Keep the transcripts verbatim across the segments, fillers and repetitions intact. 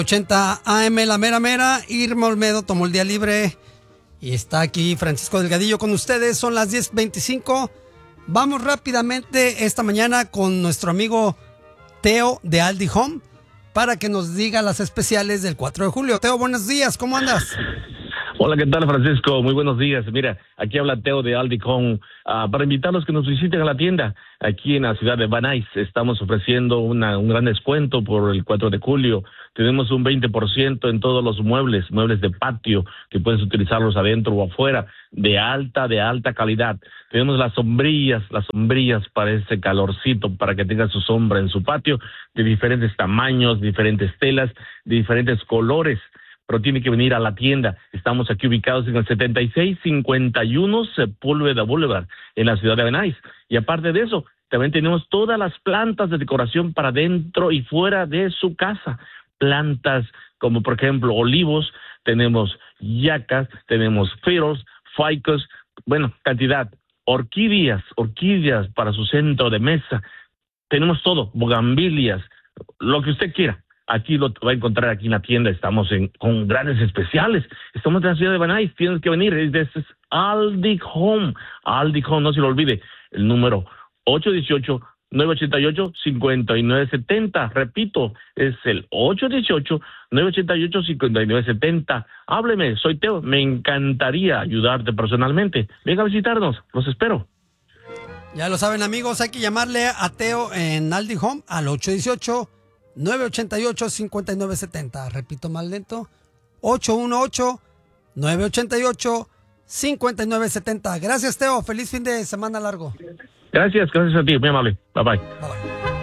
ochenta A M, la mera mera. Irma Olmedo tomó el día libre y está aquí Francisco Delgadillo con ustedes. Son las diez veinticinco. Vamos rápidamente esta mañana con nuestro amigo Teo de Aldi Home para que nos diga las especiales del cuatro de julio. Teo, buenos días, ¿cómo andas? Hola, ¿qué tal, Francisco? Muy buenos días. Mira, aquí habla Teo de Aldi Home uh, para invitarlos que nos visiten a la tienda aquí en la ciudad de Van Nuys. Estamos ofreciendo una, un gran descuento por el cuatro de julio. Tenemos un veinte por ciento en todos los muebles, muebles de patio, que puedes utilizarlos adentro o afuera, de alta, de alta calidad. Tenemos las sombrillas, las sombrillas para ese calorcito, para que tenga su sombra en su patio, de diferentes tamaños, diferentes telas, de diferentes colores. Pero tiene que venir a la tienda. Estamos aquí ubicados en el setenta y seis cincuenta y uno Sepúlveda Boulevard, en la ciudad de Van Nuys. Y aparte de eso, también tenemos todas las plantas de decoración para dentro y fuera de su casa. Plantas como, por ejemplo, olivos, tenemos yacas, tenemos firos, ficus, bueno, cantidad. Orquídeas, orquídeas para su centro de mesa. Tenemos todo, bugambilias, lo que usted quiera. Aquí lo va a encontrar aquí en la tienda. Estamos en, con grandes especiales. Estamos en la ciudad de Van Nuys. Tienes que venir. Este es Aldi Home. Aldi Home, no se lo olvide. El número ocho uno ocho, nueve ocho ocho, cinco nueve siete cero. Repito, es el ocho uno ocho, nueve ocho ocho, cinco nueve siete cero. Hábleme, soy Teo. Me encantaría ayudarte personalmente. Venga a visitarnos. Los espero. Ya lo saben, amigos. Hay que llamarle a Teo en Aldi Home al ocho uno ocho, nueve ocho ocho, cinco nueve siete cero. Repito más lento. ocho uno ocho, nueve ocho ocho, cinco nueve siete cero. Gracias, Teo. Feliz fin de semana largo. Gracias, gracias a ti. Muy amable. Bye bye. Bye bye.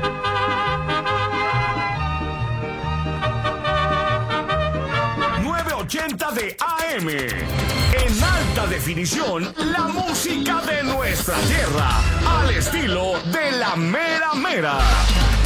nueve ochenta de A M. En alta definición, la música de nuestra tierra. Al estilo de la mera mera.